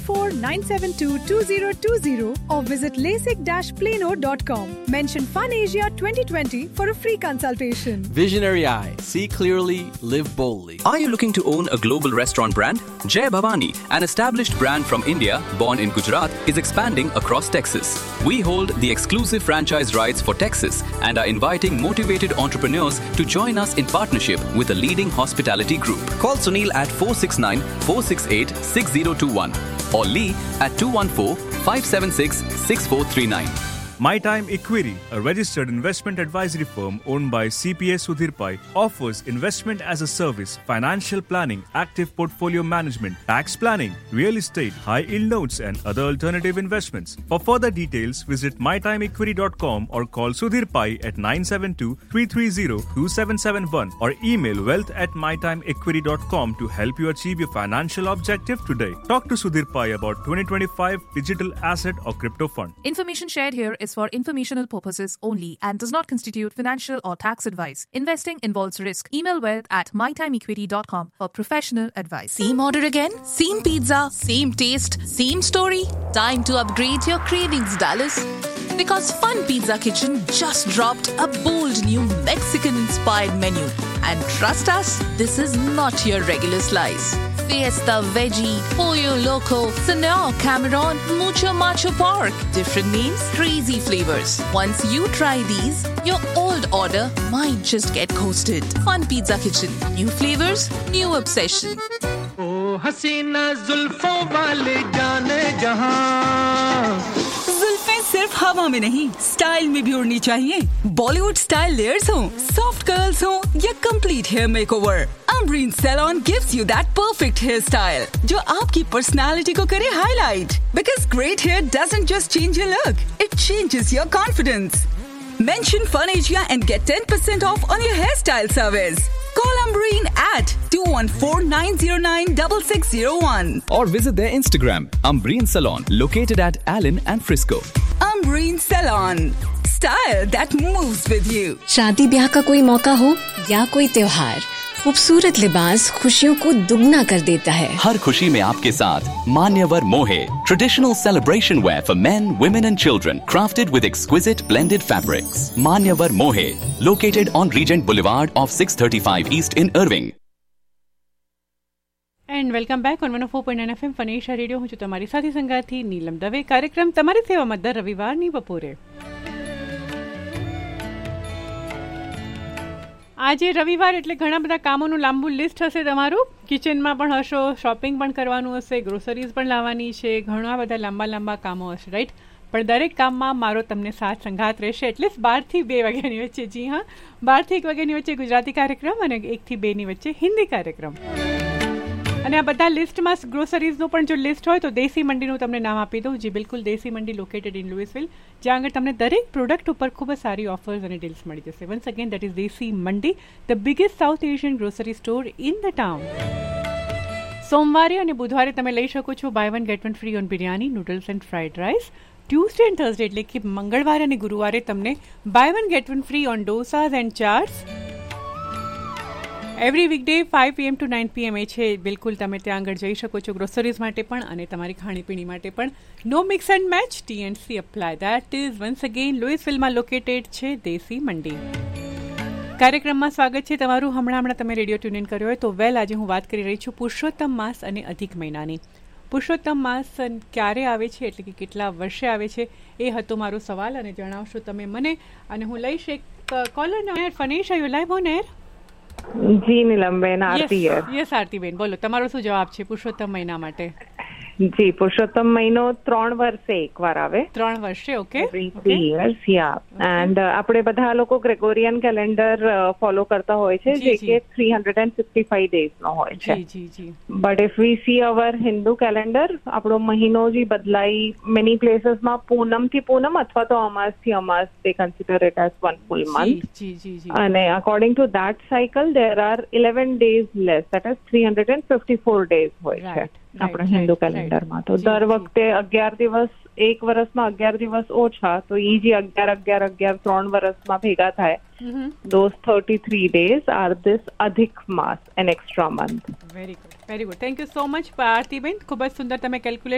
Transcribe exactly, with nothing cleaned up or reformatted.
four nine seven two two zero two zero or visit lasik dash plano dot com. Mention Fun Asia twenty twenty for a free consultation. Visionary Eye. See clearly, live boldly. Are you looking to own a global restaurant brand? Jai Bhavani, an established brand from India, born in Gujarat, is expanding across Texas. We hold the exclusive franchise rights for Texas and are inviting motivated entrepreneurs to join us in partnership with a leading hospitality group. Call Sunil at four six nine, four six eight, six zero two one or Lee at two one four, five seven six, six four three nine. My Time Equity, a registered investment advisory firm owned by C P A Sudhir Pai, offers investment as a service, financial planning, active portfolio management, tax planning, real estate, high-yield notes and other alternative investments. For further details, visit my time equity dot com or call Sudhir Pai at nine seven two, three three zero, two seven seven one or email wealth at my time equity dot com to help you achieve your financial objective today. Talk to Sudhir Pai about twenty twenty-five digital asset or crypto fund. Information shared here is for informational purposes only and does not constitute financial or tax advice. Investing involves risk. Email wealth at my time equity dot com for professional advice. Same order again? Same pizza? Same taste? Same story? Time to upgrade your cravings, Dallas. Because Fun Pizza Kitchen just dropped a bold new Mexican-inspired menu. And trust us, this is not your regular slice. Fiesta Veggie, Pollo Loco, Senor Cameron, Mucho Macho Pork. Different names, crazy flavors. Once you try these, your old order might just get coasted. Fun Pizza Kitchen. New flavors, new obsession. ओ हसीना जुल्फों वाले जाने जहां जुल्फें सिर्फ हवा में नहीं, style में भी उड़नी चाहिए. बॉलीवुड स्टाइल लेयर्स हो, सॉफ्ट कर्ल्स हो या complete hair makeover, Ambreen Salon gives you that perfect hairstyle जो आपकी personality को करे highlight. Because great hair doesn't just change your look, it changes your confidence. Mention Fun Asia and get ten percent off on your hairstyle service. Call Ambreen at two one four, nine zero nine, six six zero one or visit their Instagram, Ambreen Salon, located at Allen and Frisco. Ambreen Salon, style that moves with you. शादी ब्याह का कोई मौका हो या कोई त्योहार, खूबसूरत लिबास खुशियों को दुगना कर देता है. हर खुशी में आपके साथ मान्यवर मोहे, traditional celebration wear for men, women and children, crafted with exquisite blended fabrics. Manyavar Mohe, located on Regent Boulevard off six thirty-five East in Irving. And welcome back on one O four point nine FM ફનેશા radio. હું છું તમારી સાથી સંગાથી નીલમ દવે. કાર્યક્રમ તમારી સેવામાં દર રવિવારની બપોરે. આજે રવિવાર એટલે ઘણા બધા કામોનું લાંબુ લિસ્ટ હશે તમારું. કિચનમાં પણ હશો, શોપિંગ પણ કરવાનું હશે, ગ્રોસરીઝ પણ લાવવાની છે, ઘણા બધા લાંબા લાંબા કામો હશે, રાઈટ? પણ દરેક કામમાં મારો તમને સાથ સંગાત રહેશે. એટલીસ્ટ બારથી બે વાગ્યાની વચ્ચે. જી હા, બારથી એક વાગ્યાની વચ્ચે ગુજરાતી કાર્યક્રમ અને એકથી બેની વચ્ચે હિન્દી કાર્યક્રમ. અને આ બધા લિસ્ટમાં ગ્રોસરીઝનું પણ જો લિસ્ટ હોય તો દેશી મંડીનું તમને નામ આપી દઉં. જી બિલકુલ, દેશી મંડી લોકેટેડ ઇન લુઇસવિલ, જ્યાં આગળ તમને દરેક પ્રોડક્ટ ઉપર ખૂબ જ સારી ઓફર્સ અને ડીલ્સ મળી જશે. વન્સ અગેન દેટ ઇઝ દેશી મંડી, the biggest south Asian grocery store in the town. સોમવારે અને બુધવારે તમે લઈ શકો છો by one get one free on biryani, noodles and fried rice. Tuesday and Thursday એટલે કે મંગળવારે અને ગુરુવારે તમને by one get one free on ડોસાઝ and chaats. Every વીકડે five PM to nine PM એ છે. બિલકુલ તમે ત્યાં આગળ જઈ શકો છો ગ્રોસરીઝ માટે પણ અને તમારી ખાણીપીણી માટે પણ. નો mix and match, T and C apply. That is once again લુઇસવિલમાં located છે દેશી મંડી. કાર્યક્રમમાં સ્વાગત છે તમારું. હમણાં હમણાં તમે રેડિયો ટ્યુન ઇન કર્યો હોય તો વેલ, આજે હું વાત કરી રહી છું પુરુષોત્તમ માસ અને અધિક મહિનાની. પુરુષોત્તમ માસ ક્યારે આવે છે એટલે કે કેટલા વર્ષે આવે છે, એ હતો મારો સવાલ અને જણાવશો તમે મને. અને હું લઈશ એક caller near. ફનેશ, you live on air? G Neelamben, Aarti year. Yes આરતીબેન, બોલો તમારો શું જવાબ છે પુરુષોત્તમ મહિના માટે? જી, પુરુષોત્તમ મહિનો ત્રણ વર્ષે એકવાર આવે. ત્રણ વર્ષે, okay. Three years, yeah. And આપણે બધા લોકો ગ્રેગોરિયન કેલેન્ડર ફોલો કરતા હોય છે, જે કે three hundred and sixty five days નો હોય છે. But if V C hour Hindu calendar, આપણો મહિનો જે બદલાઈ મેની પ્લેસીસમાં પૂનમ થી પૂનમ અથવા તો અમાસ થી અમાસ, દે consider it as one full month. અને according to that cycle there are eleven days less, that is three hundred and fifty four days હોય છે આપણા હિન્દુ કેલેન્ડરમાં. તો દર વખતે અગિયાર દિવસ, એક વર્ષમાં અગિયાર દિવસ ઓછા, તો ઈ જે અગિયાર અગિયાર અગિયાર ત્રણ વર્ષમાં ભેગા થાય, those thirty-three days are this Adhik Maas, an extra month. Very good, very good. Thank you so much, આરતીબેન. ખૂબ જ સુંદર તમે કેલ્ક્યુલેટ